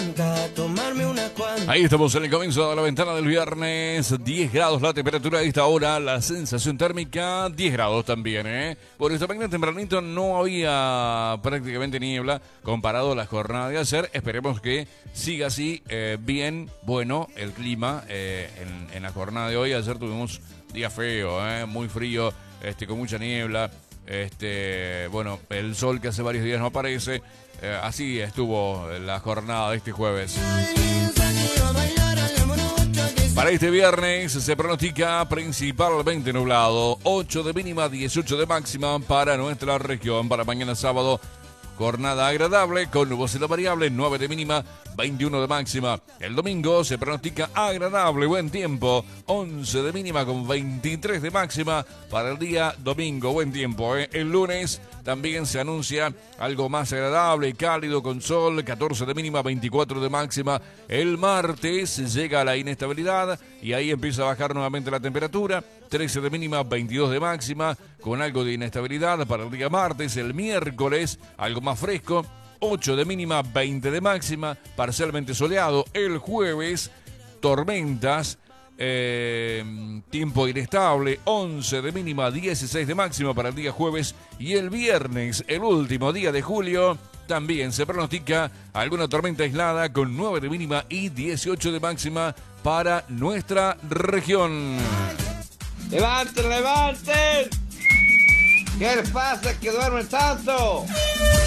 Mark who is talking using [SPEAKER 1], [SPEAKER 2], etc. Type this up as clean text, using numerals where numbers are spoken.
[SPEAKER 1] Ahí estamos en el comienzo de la ventana del viernes. 10 grados la temperatura a esta hora. La sensación térmica 10 grados también, ¿eh? Por esta mañana tempranito no había prácticamente niebla comparado a la jornada de ayer. Esperemos que siga así bien bueno el clima en la jornada de hoy. Ayer tuvimos día feo, muy frío, con mucha niebla. Bueno, el sol que hace varios días no aparece. Así estuvo la jornada de este jueves. Para este viernes se pronostica principalmente nublado, 8 de mínima, 18 de máxima para nuestra región. Para mañana sábado, jornada agradable con nubosidad variable, 9 de mínima, 21 de máxima. El domingo se pronostica agradable, buen tiempo, 11 de mínima con 23 de máxima para el día domingo, buen tiempo. El lunes también se anuncia algo más agradable, cálido con sol, 14 de mínima, 24 de máxima. El martes llega la inestabilidad y ahí empieza a bajar nuevamente la temperatura, 13 de mínima, 22 de máxima, con algo de inestabilidad para el día martes. El miércoles algo más fresco, 8 de mínima, 20 de máxima, parcialmente soleado. El jueves, tormentas, tiempo inestable, 11 de mínima, 16 de máxima para el día jueves. Y el viernes, el último día de julio, también se pronostica alguna tormenta aislada con 9 de mínima y 18 de máxima para nuestra región.
[SPEAKER 2] ¡Levanten, levanten! ¿Qué les pasa que duermen tanto?